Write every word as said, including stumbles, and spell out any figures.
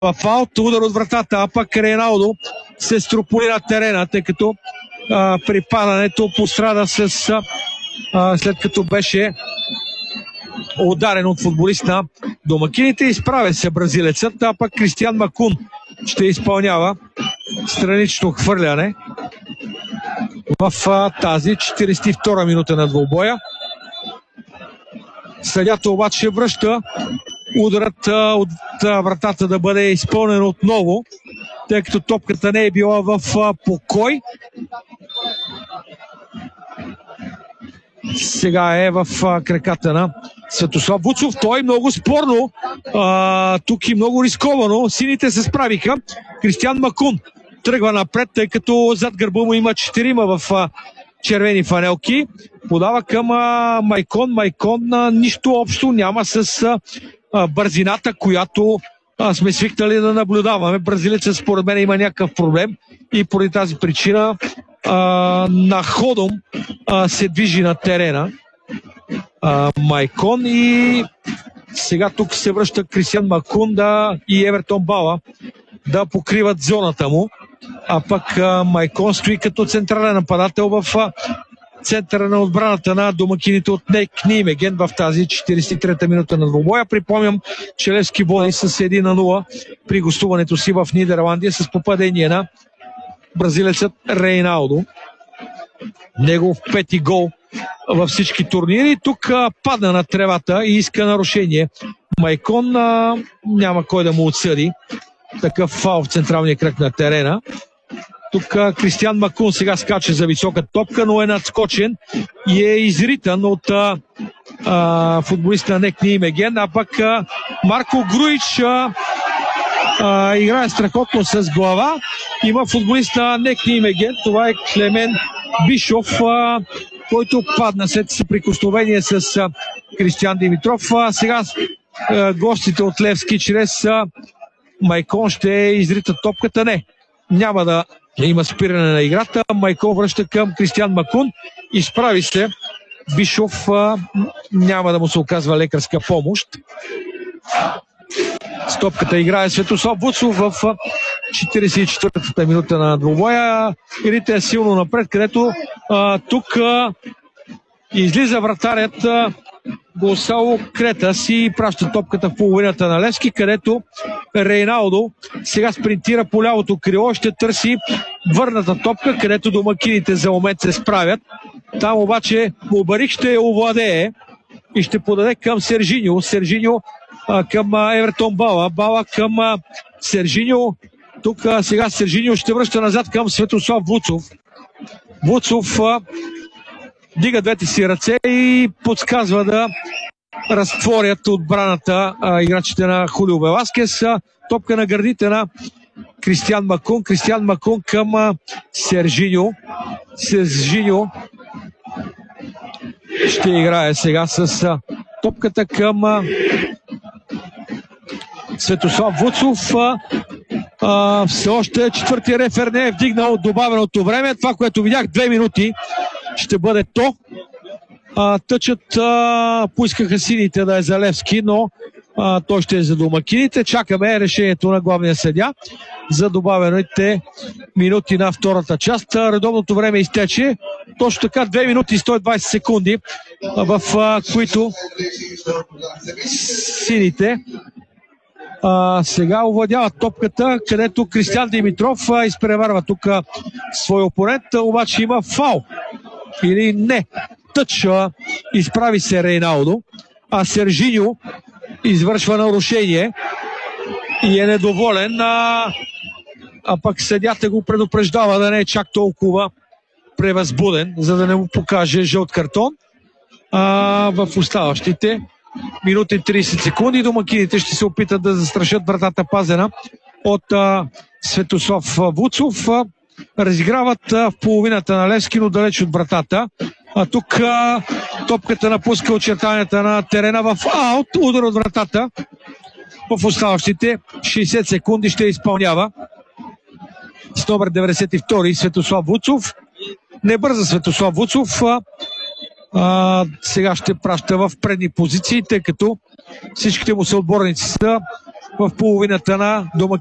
фаут, удар от вратата, а пък Рейналдо се струполи на терена, тъй като а, при падането пострада с, а, след като беше ударен от футболист на домакините. Изправя се бразилецът, а пък Кристиан Макун ще изпълнява странично хвърляне в а, тази четиридесет и втора минута на двубоя. Съдята обаче връща ударът а, от а, вратата да бъде изпълнен отново, тъй като топката не е била в а, покой. Сега е в а, краката на Светослав Вуцов. Той много спорно, а, тук и много рисковано. Сините се справиха. Кристиан Макун тръгва напред, тъй като зад гърба му има четирима в а, червени фанелки. Подава към а, Майкон. Майкон а, нищо общо няма с а, а, бързината, която а, сме свикнали да наблюдаваме. Бразилецът според мен има някакъв проблем и поради тази причина а, на ходом а, се движи на терена а, Майкон и сега тук се връща Кристиан Макун да, и Евертон Бала да покриват зоната му, а пък а, Майкон стои като централен нападател в а, центъра на отбраната на домакините от Нейк Нимеген в тази четиридесет и трета минута на двубоя. Припомням, че Левски води с едно на нула при гостуването си в Нидерландия с попадение на бразилецът Рейналдо. Негов пети гол във всички турнири. Тук а, падна на тревата и иска нарушение. Майкон а, няма кой да му отсъди такъв фаул в централния кръг на терена. Тук а, Кристиан Макун сега скача за висока топка, но е надскочен и е изритан от а, а, футболиста на Нейк Нимеген, а пък а, Марко Груич а, а, играе страхотно с глава. Има футболист на Нейк Нимеген, това е Клемен Бишов, а, който падна след съприкосновение с а, Кристиан Димитров. А, сега а, гостите от Левски чрез а, Майкон ще изритат топката. Не, няма да има спиране на играта. Майкон връща към Кристиан Макун. Изправи се. Бишов а, няма да му се оказва лекарска помощ. Стопката играе Светослав Вуцов в четиридесет и четвъртата минута на двубоя. Игрите е силно напред, където а, тук а, излиза вратарят а, Гонсало Кретас и праща топката в половината на Левски, където Рейналдо сега спринтира по лявото крило, ще търси върната топка, където домакините за момент се справят. Там обаче Мубарик ще овладее и ще подаде към Сержиньо. Сержиньо а, към а, Евертон Бала. Бала към а, Сержиньо. Тук а, сега Сержиньо ще връща назад към Светослав Вуцов. Вуцов а, дига двете си ръце и подсказва да разтворят отбраната а, играчите на Хулио Веласкес. А, топка на гърдите на Кристиан Макун. Кристиан Макун към а, Сержиньо. Сержиньо ще играе сега с а, топката към а, Светослав Вуцов. А, а, все още четвъртия рефер не е вдигнал добавеното време. Това, което видях, две минути ще бъде то. А, тъчът а, поискаха сините да е за Левски, но а, той ще е за домакините. Чакаме решението на главния съдия за добавените минути на втората част. Редовното време изтече. Точно така две минути и сто и двадесет секунди, в а, които сините а, сега овладяват топката, където Кристиан Димитров а, изпреварва тук а, свой опонент, а, обаче има фаул. Или не. Тъч а, изправи се Рейналдо, а Сержиньо извършва нарушение и е недоволен, а, а пък съдята го предупреждава да не е чак толкова превъзбуден, за да не му покаже жълт картон. А, в оставащите минути и тридесет секунди домакините ще се опитат да застрашат вратата, пазена от а, Светослав Вуцов. А, разиграват а, в половината на Левски, но далеч от вратата. А тук а, топката напуска очертанията на терена в аут. Удар от вратата в оставащите шейсет секунди ще изпълнява с номер деветдесет и втори Светослав Вуцов. Не бърза Светослав Вуцов. А, а, сега ще праща в предни позиции, тъй като всичките му съотборници са в половината на домакините.